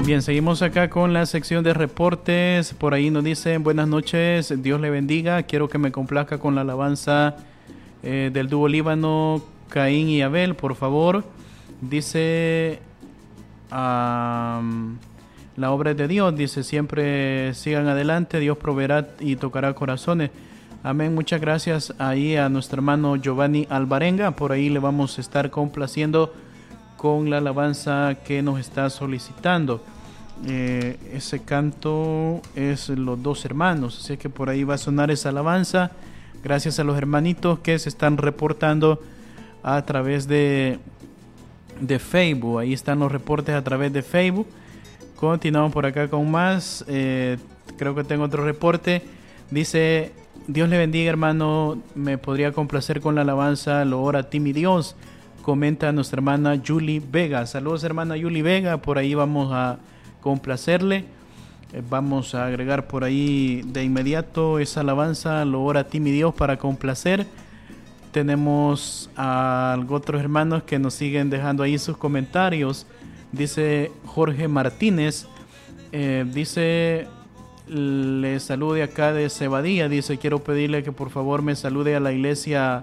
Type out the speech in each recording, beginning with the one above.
Bien, seguimos acá con la sección de reportes. Por ahí nos dicen buenas noches, Dios le bendiga. Quiero que me complazca con la alabanza del dúo Líbano, Caín y Abel, por favor. Dice la obra es de Dios, dice siempre sigan adelante, Dios proveerá y tocará corazones. Amén, muchas gracias ahí a nuestro hermano Giovanni Alvarenga. Por ahí le vamos a estar complaciendo con la alabanza que nos está solicitando. Ese canto es Los Dos Hermanos, así que por ahí va a sonar esa alabanza. Gracias a los hermanitos que se están reportando a través de Facebook. Ahí están los reportes a través de Facebook. Continuamos por acá con más. Creo que tengo otro reporte. Dice: Dios le bendiga, hermano. Me podría complacer con la alabanza Lo ora a ti mi Dios. Comenta nuestra hermana Julie Vega. Saludos, hermana Julie Vega. Por ahí vamos a complacerle. Vamos a agregar por ahí de inmediato esa alabanza Lo ora a ti mi Dios para complacer. Tenemos a otros hermanos que nos siguen dejando ahí sus comentarios. Dice Jorge Martínez, dice, le salude acá de Cebadía. Dice, quiero pedirle que por favor me salude a la iglesia,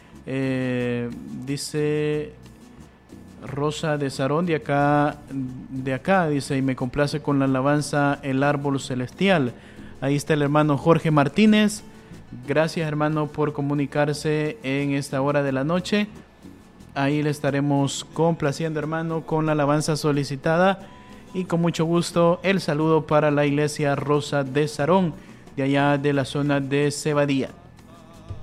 dice Rosa de Sarón de acá, dice, y me complace con la alabanza El Árbol Celestial. Ahí está el hermano Jorge Martínez. Gracias, hermano, por comunicarse en esta hora de la noche. Ahí le estaremos complaciendo, hermano, con la alabanza solicitada. Y con mucho gusto el saludo para la iglesia Rosa de Sarón, de allá de la zona de Cebadía.